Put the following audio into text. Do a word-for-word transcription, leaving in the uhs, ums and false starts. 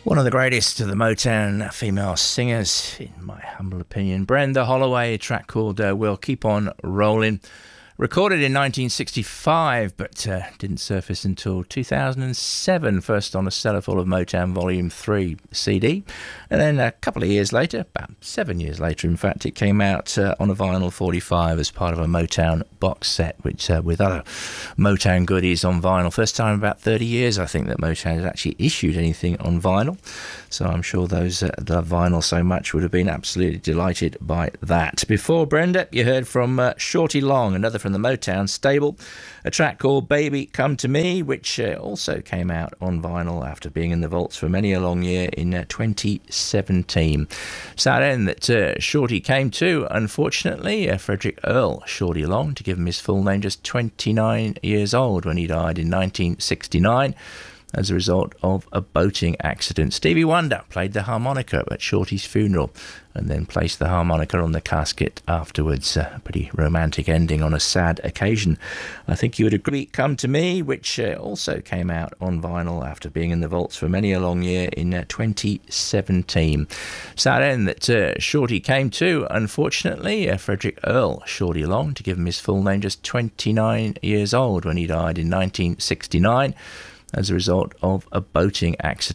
One of the greatest of the Motown female singers, in my humble opinion, Brenda Holloway, a track called uh, We'll Keep On Rolling. Recorded in nineteen sixty-five, but uh, didn't surface until two thousand seven, first on a Cellarful of Motown Volume three C D. And then a couple of years later, about seven years later, in fact, it came out uh, on a vinyl forty-five as part of a Motown box set, which uh, with other Motown goodies on vinyl. First time in about thirty years, I think, that Motown has actually issued anything on vinyl. So I'm sure those uh, that love vinyl so much would have been absolutely delighted by that. Before Brenda, you heard from uh, Shorty Long, another from the Motown stable, a track called Baby Come to Me, which uh, also came out on vinyl after being in the vaults for many a long year in uh, twenty seventeen. Sad end that uh, Shorty came to, unfortunately. uh, Frederick Earl Shorty Long, to give him his full name, just twenty-nine years old when he died in nineteen sixty-nine. As a result of a boating accident. Stevie Wonder played the harmonica at Shorty's funeral and then placed the harmonica on the casket afterwards. A pretty romantic ending on a sad occasion. I think you would agree. Come to Me, which uh, also came out on vinyl after being in the vaults for many a long year in uh, twenty seventeen. Sad end that uh, Shorty came to, unfortunately. uh, Frederick Earl Shorty Long, to give him his full name, just twenty-nine years old when he died in nineteen sixty-nine. As a result of a boating accident.